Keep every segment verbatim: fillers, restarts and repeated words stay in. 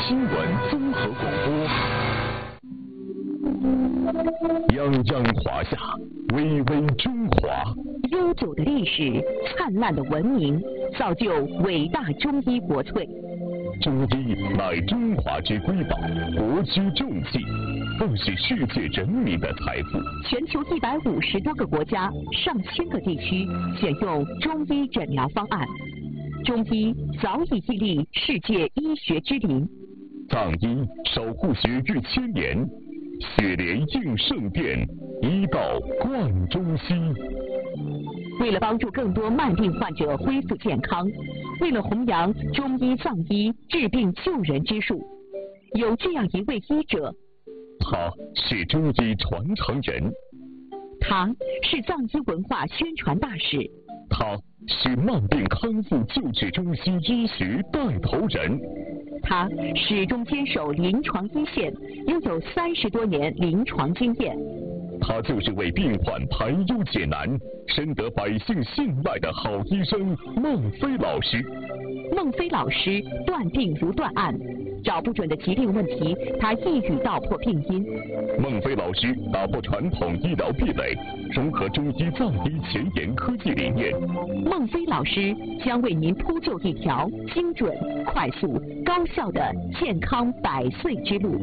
新闻综合广播。泱泱华夏，巍巍中华。 悠久的历史，灿烂的文明，造就伟大中医国粹。 中医乃中华之瑰宝，国之重器，更是世界人民的财富。 全球一百五十多个国家、上千个地区选用中医诊疗方案。中医早已屹立世界医学之林。 藏医守护血域千年，血莲应圣殿，医道贯中西。 为了帮助更多慢病患者恢复健康，为了弘扬中医藏医治病救人之术，有这样一位医者， 他是中医传承人， 他是藏医文化宣传大使， 他是慢病康复救治中西医学带头人， 他始终坚守临床一线，拥有三十多年临床经验。 他就是为病患排忧解难、深得百姓信赖的好医生孟非老师。 孟非老师断病如断案，找不准的疾病问题，他一语道破病因。 孟非老师打破传统医疗壁垒，融合中医藏医前沿科技理念。 孟非老师将为您铺就一条精准、快速、高效的健康百岁之路。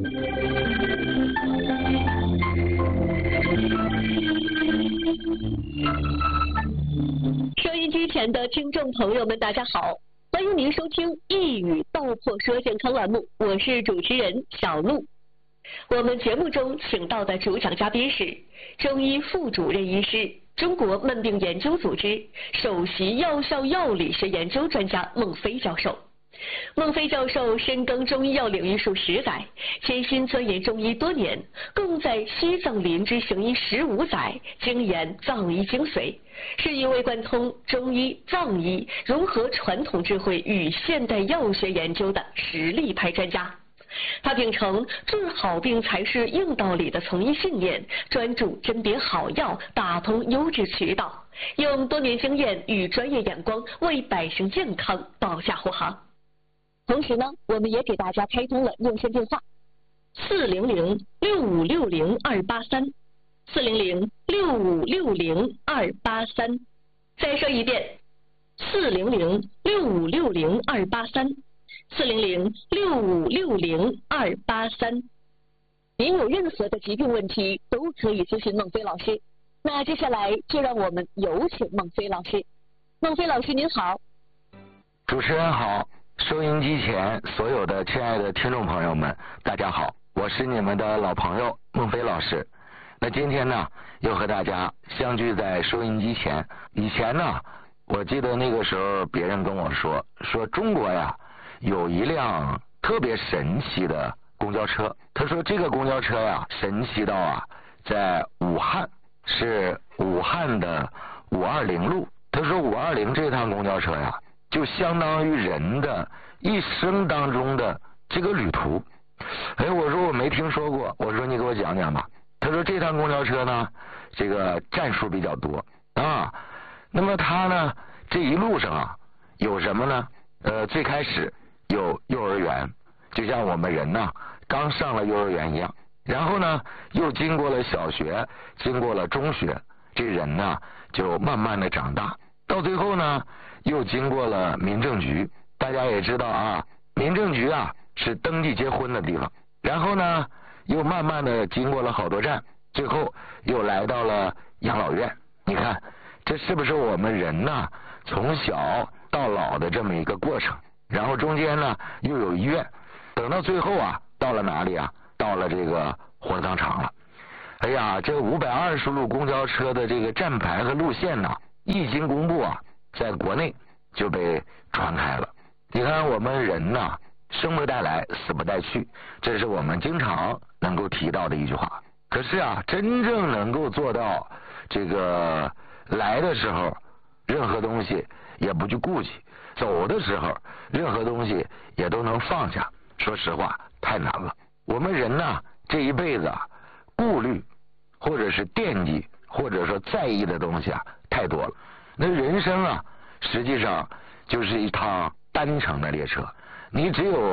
收音机前的听众朋友们，大家好，欢迎您收听一语道破说健康栏目，我是主持人小璐。我们节目中请到的主讲嘉宾是中医副主任医师、中国慢病研究组织首席药效药理学研究专家孟非教授。孟非教授深耕中医药领域数十载，潜心钻研中医多年，更在西藏林芝行医十五载，精研藏医精髓，是一位贯通中医、藏医，融合传统智慧与现代药学研究的实力派专家。他秉承治好病才是硬道理的从医信念，专注甄别好药，打通优质渠道，用多年经验与专业眼光为百姓健康保驾护航。同时呢，我们也给大家开通了热线电话四零零六五六零二八三，四零零六五六零二八三。再说一遍，四零零六五六零二八三，四零零六五六零二八三。您有任何的疾病问题都可以咨询孟非老师。那接下来就让我们有请孟非老师。孟非老师您好。 主持人好。收音机前所有的亲爱的听众朋友们，大家好，我是你们的老朋友孟非老师。那今天呢，又和大家相聚在收音机前。以前呢，我记得那个时候别人跟我说，说中国呀有一辆特别神奇的公交车。他说这个公交车呀神奇到啊，在武汉，是武汉的五二零路。他说五二零这趟公交车呀，就相当于人的一生当中的这个旅途。哎，我说我没听说过，我说你给我讲讲吧。他说这趟公交车呢，这个站数比较多啊。那么它呢，这一路上啊，有什么呢？呃，最开始有幼儿园，就像我们人呢刚上了幼儿园一样。然后呢，又经过了小学，经过了中学，这人呢就慢慢的长大。到最后呢，又经过了民政局。大家也知道啊，民政局啊是登记结婚的地方。然后呢，又慢慢的经过了好多站，最后又来到了养老院。你看，这是不是我们人呢从小到老的这么一个过程？然后中间呢又有医院，等到最后啊，到了哪里啊？到了这个火葬场了。哎呀，这五百二十路公交车的这个站牌和路线呢，一经公布啊，在国内就被传开了。你看我们人呢，生不带来，死不带去，这是我们经常能够提到的一句话。可是啊，真正能够做到这个来的时候任何东西也不去顾忌，走的时候任何东西也都能放下，说实话太难了。我们人呢，这一辈子啊，顾虑或者是惦记或者说在意的东西啊太多了。那人生啊，实际上就是一趟单程的列车，你只有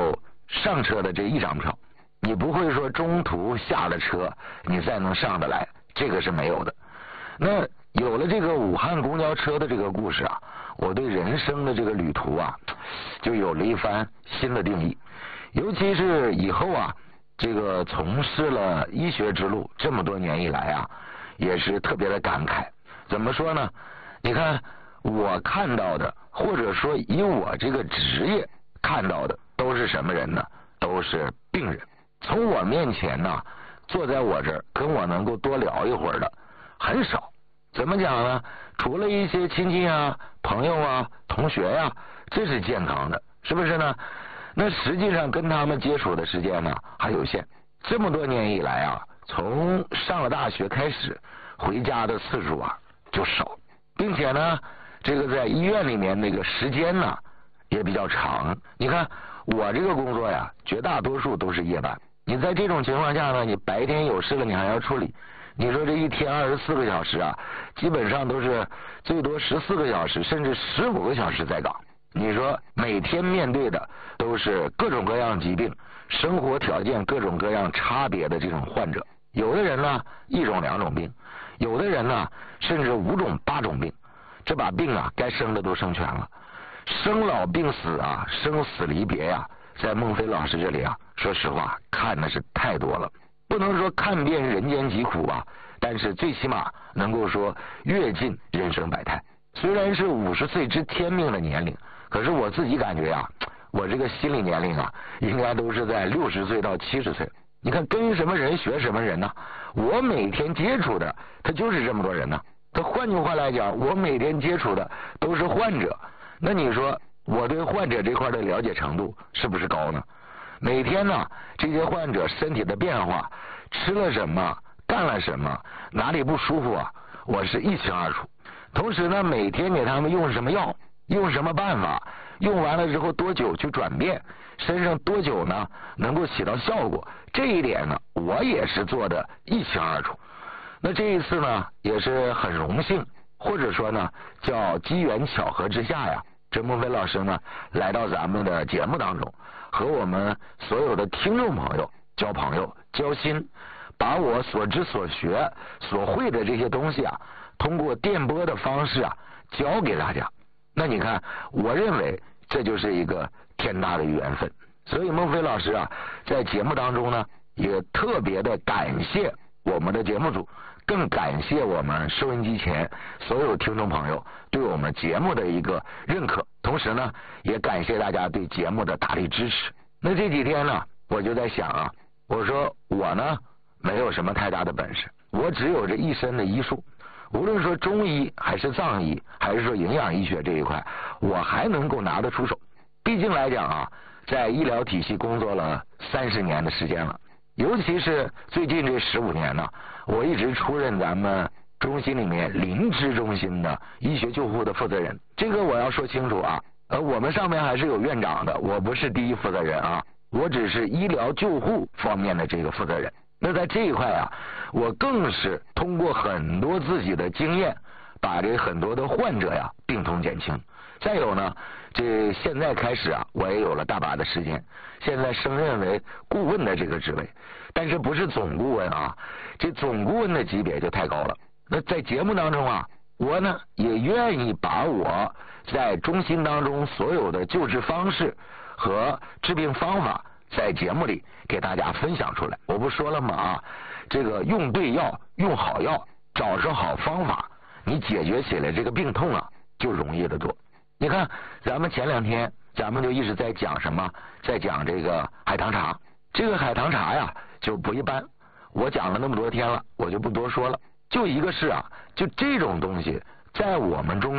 上车的这一张票，你不会说中途下了车你再能上得来，这个是没有的。那有了这个武汉公交车的这个故事啊，我对人生的这个旅途啊，就有了一番新的定义。尤其是以后啊，这个从事了医学之路这么多年以来啊，也是特别的感慨。怎么说呢？你看我看到的，或者说以我这个职业看到的，都是什么人呢？都是病人。从我面前呢，坐在我这儿跟我能够多聊一会儿的很少。怎么讲呢？除了一些亲戚啊、朋友啊、同学呀、啊，这是健康的，是不是呢？那实际上跟他们接触的时间呢还有限。这么多年以来啊，从上了大学开始，回家的次数啊就少，并且呢，这个在医院里面那个时间呢也比较长。你看我这个工作呀，绝大多数都是夜班。你在这种情况下呢，你白天有事了，你还要处理。你说这一天二十四个小时啊，基本上都是最多十四个小时，甚至十五个小时在岗。你说每天面对的都是各种各样疾病，生活条件各种各样差别的这种患者。有的人呢一种两种病，有的人呢甚至五种八种病。这把病啊，该生的都生全了。生老病死啊，生死离别呀、啊，在孟非老师这里啊，说实话看的是太多了。不能说看遍人间疾苦啊，但是最起码能够说阅尽人生百态。虽然是五十岁知天命的年龄，可是我自己感觉呀、啊，我这个心理年龄啊，应该都是在六十岁到七十岁。你看跟什么人学什么人呢？我每天接触的他就是这么多人呢。他换句话来讲，我每天接触的都是患者。那你说我对患者这块的了解程度是不是高呢？每天呢，这些患者身体的变化，吃了什么，干了什么，哪里不舒服啊，我是一清二楚。同时呢，每天给他们用什么药，用什么办法，用完了之后多久去转变，身上多久呢能够起到效果，这一点呢，我也是做的一清二楚。那这一次呢，也是很荣幸，或者说呢，叫机缘巧合之下呀，这孟非老师呢来到咱们的节目当中，和我们所有的听众朋友交朋友交心，把我所知所学所会的这些东西啊，通过电波的方式啊教给大家。那你看，我认为这就是一个天大的缘分。所以孟非老师啊，在节目当中呢，也特别的感谢我们的节目组，更感谢我们收音机前所有听众朋友对我们节目的一个认可，同时呢，也感谢大家对节目的大力支持。那这几天呢，我就在想啊，我说我呢没有什么太大的本事，我只有这一身的医术，无论说中医还是藏医，还是说营养医学这一块，我还能够拿得出手。毕竟来讲啊，在医疗体系工作了三十年的时间了，尤其是最近这十五年呢，我一直出任咱们中心里面灵芝中心的医学救护的负责人。这个我要说清楚啊，呃，我们上面还是有院长的，我不是第一负责人啊，我只是医疗救护方面的这个负责人。那在这一块啊，我更是通过很多自己的经验，把这很多的患者呀病痛减轻。再有呢，这现在开始啊，我也有了大把的时间，现在升任为顾问的这个职位，但是不是总顾问啊，这总顾问的级别就太高了。那在节目当中啊，我呢也愿意把我在中心当中所有的救治方式和治病方法在节目里给大家分享出来。我不说了吗啊，这个用对药，用好药，找着好方法，你解决起来这个病痛啊就容易得多。你看咱们前两天咱们就一直在讲什么，在讲这个海棠茶。这个海棠茶呀就不一般，我讲了那么多天了，我就不多说了。就一个是啊，就这种东西在我们中